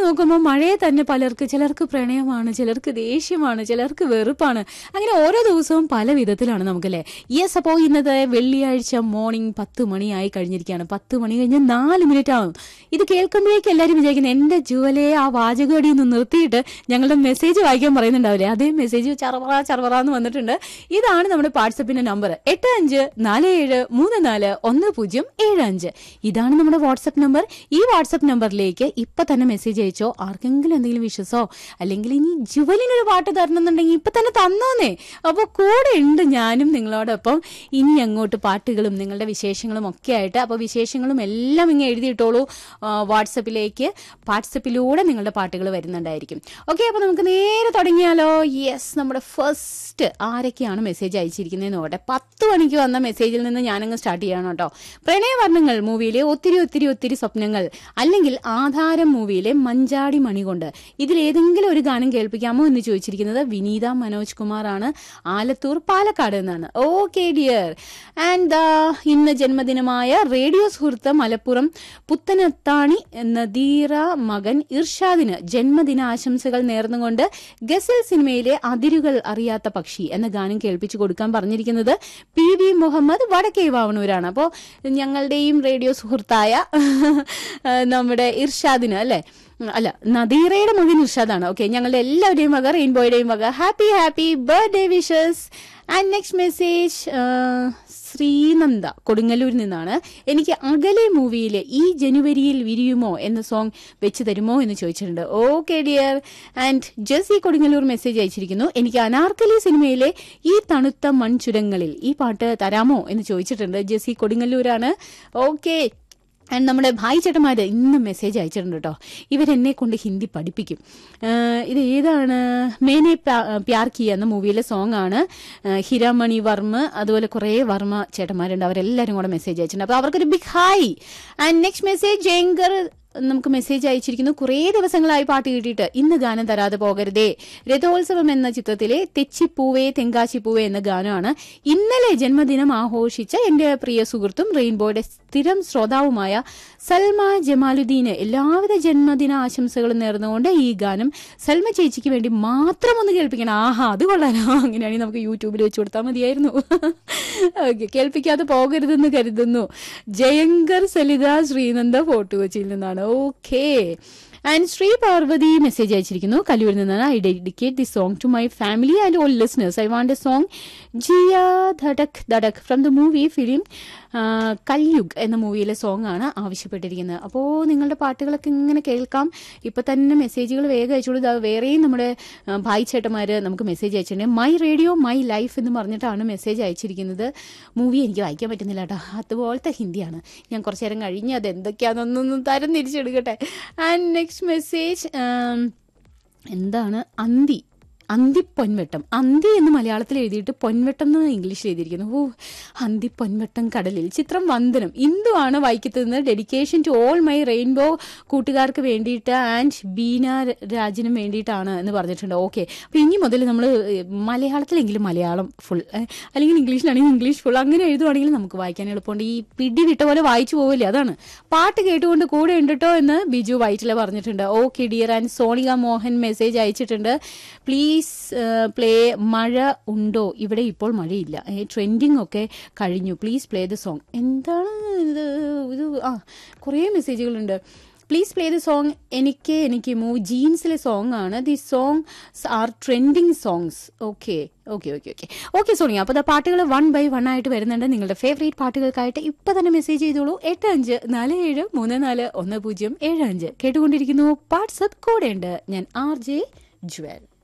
നോക്കുമ്പോൾ മഴയെ തന്നെ ചിലർക്ക് പ്രണയമാണ്, ചിലർക്ക് ദേഷ്യമാണ്, ചിലർക്ക് വെറുപ്പാണ്. അങ്ങനെ ഓരോ ദിവസവും പല വിധത്തിലാണ് നമുക്കല്ലേ. യെസ്, അപ്പോൾ ഇന്നത്തെ വെള്ളിയാഴ്ച മോർണിംഗ് 10 മണിയായി കഴിഞ്ഞിരിക്കുകയാണ്. 10 മണി കഴിഞ്ഞ് 4 മിനിറ്റ് ആവും. ഇത് കേൾക്കുമ്പോഴേക്കും എല്ലാവരും വിചാരിക്കുന്നത് എന്റെ ജുവലെ ആ വാചകടി ഒന്ന് നിർത്തിയിട്ട് ഞങ്ങളുടെ മെസ്സേജ് വായിക്കാൻ പറയുന്നുണ്ടാവില്ലേ, അതേ മെസ്സേജ് ചറവറാന്ന് വന്നിട്ടുണ്ട്. ഇതാണ് നമ്മുടെ വാട്സപ്പിന്റെ നമ്പർ 8547341075. ഇതാണ് നമ്മുടെ വാട്സപ്പ് നമ്പർ. ഈ വാട്സപ്പ് നമ്പറിലേക്ക് ഇപ്പൊ തന്നെ മെസ്സേജ് അയച്ചോ. ആർക്കെങ്കിലും എന്തെങ്കിലും വിശ്വസോ അല്ലെങ്കിൽ ഇനി ജുവലിനൊരു പാട്ട് തരണമെന്നുണ്ടെങ്കിൽ ഇപ്പൊ തന്നെ തന്നോന്നേ. അപ്പോൾ കൂടെ ഉണ്ട് ഞാനും നിങ്ങളോടൊപ്പം. ഇനി അങ്ങോട്ട് പാട്ടുകളും നിങ്ങളുടെ വിശേഷങ്ങളും ഒക്കെ ആയിട്ട്. അപ്പോൾ വിശേഷങ്ങളും എല്ലാം ഇങ്ങനെ എഴുതിയിട്ടോളൂ വാട്സപ്പിലേക്ക്. വാട്സപ്പിലൂടെ നിങ്ങളുടെ പാട്ടുകൾ വരുന്നുണ്ടായിരിക്കും. ഓക്കെ, അപ്പോൾ നമുക്ക് നേരെ തുടങ്ങിയാലോ. യെസ്, നമ്മുടെ ഫസ്റ്റ് ആരൊക്കെയാണ് മെസ്സേജ് അയച്ചിരിക്കുന്നതെന്ന് നോക്കട്ടെ. 10 മണിക്ക് വന്ന മെസ്സേജിൽ നിന്ന് ഞാനങ്ങ് സ്റ്റാർട്ട് ചെയ്യണം കേട്ടോ. പ്രണയവർണ്ണങ്ങൾ മൂവിയിലെ ഒത്തിരി സ്വപ്നങ്ങൾ, അല്ലെങ്കിൽ ആധാരം മൂവിയിലെ മഞ്ചാടി മണി കൊണ്ട് ഇതിലേതെങ്കിലും ഒരു ഗാനം കേൾപ്പിക്കാമോ എന്ന് ചോദിച്ചിരിക്കുന്നത് വിനീത മനോജ് കുമാർ ആണ്, ആലത്തൂർ പാലക്കാട് എന്നാണ്. Okay dear. ആൻഡ് ഇന്ന് ജന്മദിനമായ റേഡിയോ സുഹൃത്ത് മലപ്പുറം പുത്തനത്താണി നദീറ മകൻ ഇർഷാദിന് ജന്മദിന ആശംസകൾ നേർന്നുകൊണ്ട് ഗസൽ സിനിമയിലെ അതിരുകൾ അറിയാത്ത പക്ഷി എന്ന ഗാനം കേൾപ്പിച്ചു കൊടുക്കാൻ പറഞ്ഞിരിക്കുന്നത് PV മുഹമ്മദ് വടക്കേ വാവണൂരാണ്. അപ്പോൾ ഞങ്ങളുടെയും റേഡിയോ സുഹൃത്തായ നമ്മുടെ ഇർഷാദിന് അല്ല നദീറയുടെ മകൻ ഇർഷാദാണ്. ഓക്കെ, ഞങ്ങളുടെ എല്ലാവരുടെയും വക, റെയിൻബോയുടെയും വക happy birthday wishes. And next message Sreenanda കൊടുങ്ങല്ലൂരിൽ നിന്നാണ്. എനിക്ക് അകലെ മൂവിയിലെ ഈ ജനുവരിയിൽ വിരിയുമോ എന്ന സോങ് വെച്ച് തരുമോ എന്ന് ചോദിച്ചിട്ടുണ്ട്. Okay dear. And Jessy Kodungallur message അയച്ചിരിക്കുന്നു. എനിക്ക് അനാർക്കലി സിനിമയിലെ ഈ തണുത്ത മൺചുരങ്ങളിൽ ഈ പാട്ട് തരാമോ എന്ന് ചോദിച്ചിട്ടുണ്ട്. ജെസ്സി കൊടുങ്ങല്ലൂരാണ്. ഓക്കെ. ആൻഡ് നമ്മുടെ ഭായ് ചേട്ടന്മാർ ഇന്ന് മെസ്സേജ് അയച്ചിട്ടുണ്ട് കേട്ടോ. ഇവരെന്നെ കൊണ്ട് ഹിന്ദി പഠിപ്പിക്കും. ഇത് ഏതാണ്? മേനെ പ്യാർ കിയ എന്ന മൂവിയിലെ സോങ് ആണ്. ഹിരാമണി വർമ്മ, അതുപോലെ കുറേ വർമ്മ ചേട്ടന്മാരുണ്ട്. അവരെല്ലാവരും കൂടെ മെസ്സേജ് അയച്ചിട്ടുണ്ട്. അപ്പോൾ അവർക്കൊരു big hi. And next message Jayakar നമുക്ക് മെസ്സേജ് അയച്ചിരിക്കുന്നു. കുറേ ദിവസങ്ങളായി പാട്ട് കിട്ടിയിട്ട് ഇന്ന് ഗാനം തരാതെ പോകരുതേ. രഥോത്സവം എന്ന ചിത്രത്തിലെ തെച്ചിപ്പൂവേ തെങ്കാശിപ്പൂവേ എന്ന ഗാനമാണ്. ഇന്നലെ ജന്മദിനം ആഘോഷിച്ച എന്റെ പ്രിയ സുഹൃത്തും റെയിൻബോയുടെ സ്ഥിരം ശ്രോതാവുമായ സൽമ ജമാലുദ്ദീന് എല്ലാവിധ ജന്മദിന ആശംസകളും നേർന്നുകൊണ്ട് ഈ ഗാനം സൽമ ചേച്ചിക്ക് വേണ്ടി മാത്രം ഒന്ന് കേൾപ്പിക്കണം. ആഹാ, അത് കൊള്ളാലോ. അങ്ങനെയാണെങ്കിൽ നമുക്ക് യൂട്യൂബിൽ വെച്ച് കൊടുത്താൽ മതിയായിരുന്നു. ഓക്കെ, കേൾപ്പിക്കാതെ പോകരുതെന്ന് കരുതുന്നു. ജയങ്കർ സലിത ശ്രീനന്ദ ഫോർട്ട് കൊച്ചിയിൽ നിന്നാണ്. Okay. And Shri Parvathi message അയച്ചിരിക്കുന്നു കല്ലൂരിൽ നിന്നാണ്. I dedicate the song to my family and all listeners. I want A song Jiya ധടക് ധടക് from the movie film കൽയുഗ് എന്ന മൂവിയിലെ സോങ് ആണ് ആവശ്യപ്പെട്ടിരിക്കുന്നത്. അപ്പോൾ നിങ്ങളുടെ പാട്ടുകളൊക്കെ ഇങ്ങനെ കേൾക്കാം. ഇപ്പൊ തന്നെ മെസ്സേജുകൾ വേഗം അയച്ചോളൂ. വേറെയും നമ്മുടെ ഭായ് ചേട്ടന്മാര് നമുക്ക് മെസ്സേജ് അയച്ചിട്ടുണ്ട്. മൈ റേഡിയോ മൈ ലൈഫ് എന്ന് പറഞ്ഞിട്ടാണ് മെസ്സേജ് അയച്ചിരിക്കുന്നത്. മൂവി എനിക്ക് വായിക്കാൻ പറ്റുന്നില്ല കേട്ടോ, അതുപോലത്തെ ഹിന്ദിയാണ്. ഞാൻ കുറച്ചു നേരം കഴിഞ്ഞ് അത് എന്തൊക്കെയാണെന്നൊന്നും തരം തിരിച്ചെടുക്കട്ടെ. ആൻഡ് നെക്സ്റ്റ് മെസ്സേജ് എന്താണ്? അന്തി പൊൻവെട്ടം. അന്തി എന്ന് മലയാളത്തിൽ എഴുതിയിട്ട് പൊൻവെട്ടം എന്ന് ഇംഗ്ലീഷിൽ എഴുതിയിരിക്കുന്നു. അന്തി പൊൻവെട്ടം കടലിൽ. ചിത്രം വന്ദനം. ഇന്ദു ആണ് വായിക്കുന്നത്. Dedication to all my rainbow കൂട്ടുകാർക്ക് വേണ്ടിയിട്ട് ആൻഡ് ബീന രാജിനും വേണ്ടിയിട്ടാണ് എന്ന് പറഞ്ഞിട്ടുണ്ട്. ഓക്കെ, അപ്പൊ ഇനി മുതൽ നമ്മൾ മലയാളത്തിലെങ്കിലും മലയാളം ഫുൾ, അല്ലെങ്കിൽ ഇംഗ്ലീഷിലാണെങ്കിൽ ഇംഗ്ലീഷ് ഫുൾ, അങ്ങനെ എഴുതുവാണെങ്കിൽ നമുക്ക് വായിക്കാൻ എളുപ്പമുണ്ട്. ഈ പിടി വിട്ട പോലെ വായിച്ചു പോവില്ലേ, അതാണ്. പാട്ട് കേട്ടുകൊണ്ട് കൂടെ ഉണ്ട് കേട്ടോ എന്ന് ബിജു വൈറ്റില പറഞ്ഞിട്ടുണ്ട്. Okay dear. And Sonika Mohan message അയച്ചിട്ടുണ്ട്. പ്ലീസ് പ്ലേ മഴ ഉണ്ടോ? ഇവിടെ ഇപ്പോൾ മഴയില്ല, ട്രെൻഡിങ് ഒക്കെ കഴിഞ്ഞു. Please play the song. എന്താണ് ഇത്? കുറേ മെസ്സേജുകളുണ്ട്. Please play the song. എനിക്ക് മൂവ് ജീൻസിലെ സോങ് ആണ്. The songs are trending songs. Okay Sonia. അപ്പോൾ പാട്ടുകൾ 1 by 1 ആയിട്ട് വരുന്നുണ്ട്. നിങ്ങളുടെ ഫേവറേറ്റ് പാട്ടുകൾക്കായിട്ട് ഇപ്പൊ തന്നെ മെസ്സേജ് ചെയ്തോളൂ. 8547341075. കേട്ടുകൊണ്ടിരിക്കുന്നു വാട്സ്ആപ്പ്. കൂടെ ഉണ്ട് ഞാൻ RJ ജുവൽ.